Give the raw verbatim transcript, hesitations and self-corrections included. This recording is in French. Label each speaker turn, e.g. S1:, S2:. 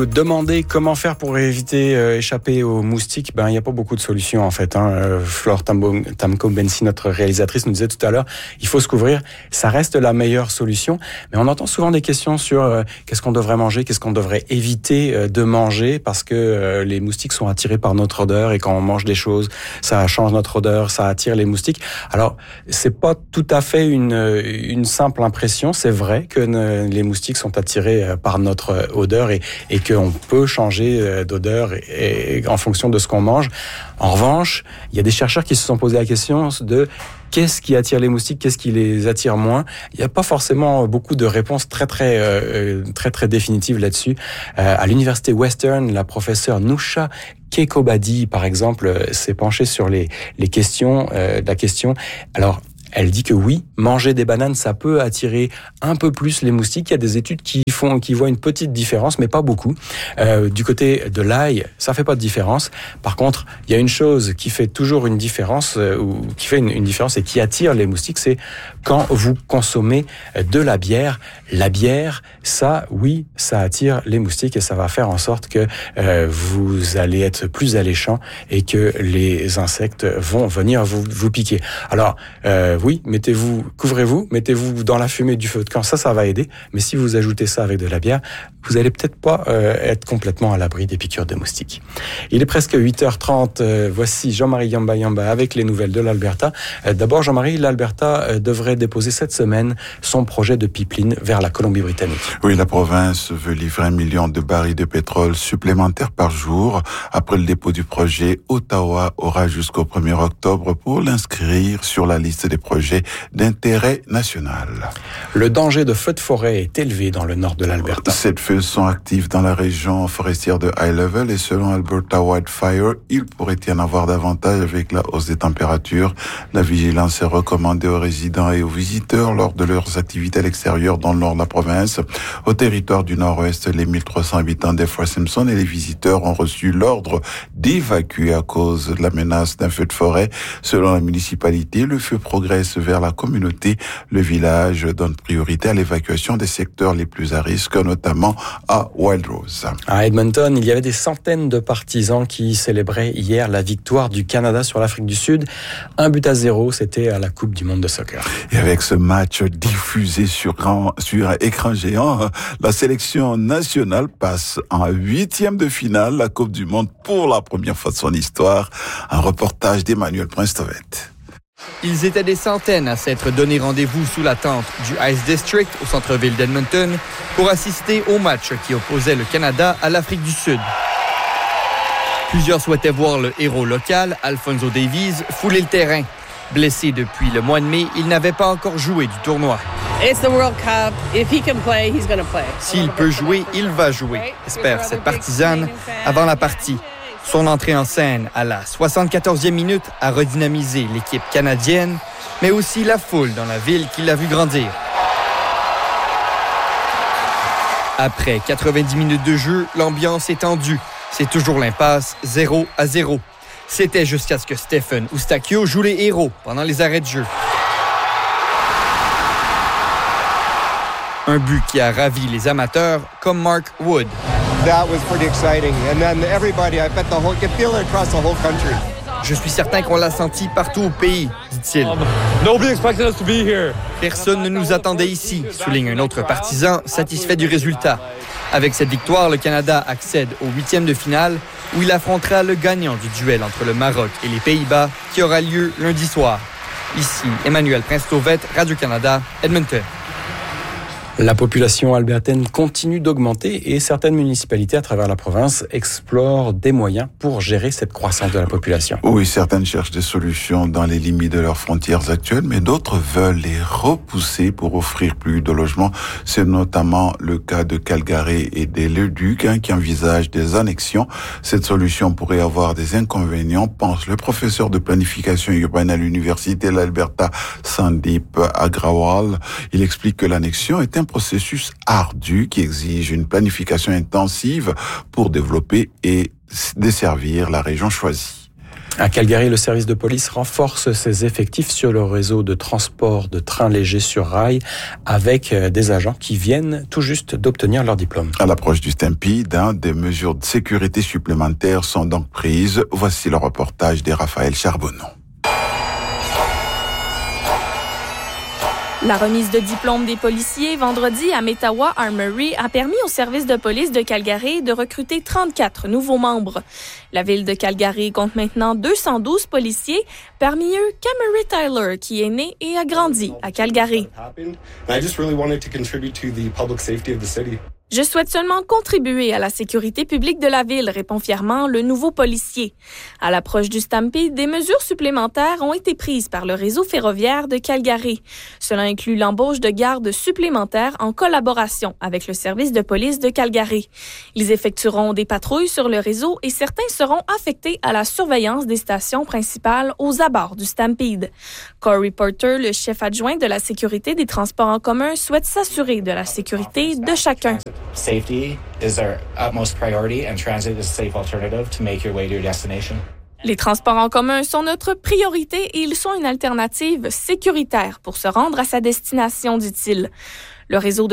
S1: vous demandez comment faire pour éviter euh, échapper aux moustiques, ben il n'y a pas beaucoup de solutions en fait. Hein. Euh, Flore Tamko-Bensi, notre réalisatrice, nous disait tout à l'heure, il faut se couvrir. Ça reste la meilleure solution. Mais on entend souvent des questions sur euh, qu'est-ce qu'on devrait manger, qu'est-ce qu'on devrait éviter euh, de manger, parce que euh, les moustiques sont attirés par notre odeur et quand on mange des choses, ça change notre odeur, ça attire les moustiques. Alors c'est pas tout à fait une une simple impression. C'est vrai que ne, les moustiques sont attirés par notre odeur et, et qu'on peut changer d'odeur et, et en fonction de ce qu'on mange. En revanche, il y a des chercheurs qui se sont posé la question de qu'est-ce qui attire les moustiques, qu'est-ce qui les attire moins. Il n'y a pas forcément beaucoup de réponses très très euh, très très définitives là-dessus. Euh, à l'université Western, la professeure Nusha Kekobadi, par exemple, s'est penchée sur les les questions, euh, la question. Alors elle dit que oui, manger des bananes, ça peut attirer un peu plus les moustiques. Il y a des études qui font, qui voient une petite différence, mais pas beaucoup. Euh, du côté de l'ail, ça fait pas de différence. Par contre, il y a une chose qui fait toujours une différence, euh, ou qui fait une, une différence et qui attire les moustiques, c'est quand vous consommez de la bière. La bière, ça, oui, ça attire les moustiques et ça va faire en sorte que euh, vous allez être plus alléchant et que les insectes vont venir vous, vous piquer. Alors, euh, oui, mettez-vous, couvrez-vous, mettez-vous dans la fumée du feu de camp, ça, ça va aider. Mais si vous ajoutez ça avec de la bière, vous allez peut-être pas euh, être complètement à l'abri des piqûres de moustiques. Il est presque huit heures trente. Euh, voici Jean-Marie Yamba Yamba avec les nouvelles de l'Alberta. Euh, d'abord, Jean-Marie, l'Alberta euh, devrait déposer cette semaine son projet de pipeline vers la Colombie-Britannique.
S2: Oui, la province veut livrer un million de barils de pétrole supplémentaires par jour. Après le dépôt du projet, Ottawa aura jusqu'au premier octobre pour l'inscrire sur la liste des projets d'intérêt national.
S1: Le danger de feux de forêt est élevé dans le nord de l'Alberta.
S2: Ces feux sont actifs dans la région forestière de High Level et selon Alberta Wildfire, il pourrait y en avoir davantage avec la hausse des températures. La vigilance est recommandée aux résidents et aux visiteurs lors de leurs activités à l'extérieur dans le nord de la province. Au territoire du nord-ouest, les mille trois cents habitants d'Efra Simpson et les visiteurs ont reçu l'ordre d'évacuer à cause de la menace d'un feu de forêt. Selon la municipalité, le feu progresse vers la communauté. Le village donne priorité à l'évacuation des secteurs les plus à risque, notamment à Wild Rose.
S1: À Edmonton, il y avait des centaines de partisans qui célébraient hier la victoire du Canada sur l'Afrique du Sud. Un but à zéro, c'était à la Coupe du monde de soccer.
S2: Et avec ce match diffusé sur, grand, sur un écran géant, la sélection nationale passe en huitième de finale la Coupe du monde pour la première fois de son histoire. Un reportage d'Emmanuel Prince-Tovet.
S3: Ils étaient des centaines à s'être donné rendez-vous sous la tente du Ice District au centre-ville d'Edmonton pour assister au match qui opposait le Canada à l'Afrique du Sud. Plusieurs souhaitaient voir le héros local, Alphonso Davies, fouler le terrain. Blessé depuis le mois de mai, il n'avait pas encore joué du tournoi.
S4: It's the World Cup. If he can play, he's going to play.
S3: S'il peut jouer, il va jouer, espère cette partisane avant la partie. Son entrée en scène à la soixante-quatorzième minute a redynamisé l'équipe canadienne, mais aussi la foule dans la ville qui l'a vu grandir. Après quatre-vingt-dix minutes de jeu, l'ambiance est tendue. C'est toujours l'impasse, zéro à zéro. C'était jusqu'à ce que Stephen Eustáquio joue les héros pendant les arrêts de jeu. Un but qui a ravi les amateurs comme Mark Wood.
S5: That was pretty exciting. And then everybody, I bet the whole, you can feel it across the whole country.
S3: Je suis certain qu'on l'a senti partout au pays, dit-il.
S6: Um, nobody expected us to be here.
S3: Personne ne nous attendait ici, souligne un autre partisan satisfait du résultat. Avec cette victoire, le Canada accède au huitième de finale où il affrontera le gagnant du duel entre le Maroc et les Pays-Bas qui aura lieu lundi soir. Ici, Emmanuel Prince-Tovet, Radio-Canada, Edmonton.
S1: La population albertaine continue d'augmenter et certaines municipalités à travers la province explorent des moyens pour gérer cette croissance de la population.
S2: Oui, certaines cherchent des solutions dans les limites de leurs frontières actuelles, mais d'autres veulent les repousser pour offrir plus de logements. C'est notamment le cas de Calgary et des Leduc hein, qui envisagent des annexions. Cette solution pourrait avoir des inconvénients, pense le professeur de planification urbaine à l'université de l'Alberta, Sandeep Agrawal. Il explique que l'annexion est un processus ardu qui exige une planification intensive pour développer et desservir la région choisie.
S1: À Calgary, le service de police renforce ses effectifs sur le réseau de transport de trains légers sur rail avec des agents qui viennent tout juste d'obtenir leur diplôme.
S2: À l'approche du Stampede, hein, des mesures de sécurité supplémentaires sont donc prises. Voici le reportage de Raphaël Charbonneau.
S7: La remise de diplôme des policiers vendredi à Metawa Armory a permis au service de police de Calgary de recruter trente-quatre nouveaux membres. La ville de Calgary compte maintenant deux cent douze policiers, parmi eux Camry Tyler qui est né et a grandi à Calgary. Je souhaite seulement contribuer à la sécurité publique de la ville, répond fièrement le nouveau policier. À l'approche du Stampede, des mesures supplémentaires ont été prises par le réseau ferroviaire de Calgary. Cela inclut l'embauche de gardes supplémentaires en collaboration avec le service de police de Calgary. Ils effectueront des patrouilles sur le réseau et certains seront affectés à la surveillance des stations principales aux abords du Stampede. Corey Porter, le chef adjoint de la sécurité des transports en commun, souhaite s'assurer de la sécurité de chacun.
S8: Safety is our utmost priority and transit is a safe alternative to make your way to your destination.
S7: Les transports en commun sont notre priorité et ils sont une alternative sécuritaire pour se rendre à sa destination, dit-il. Le réseau de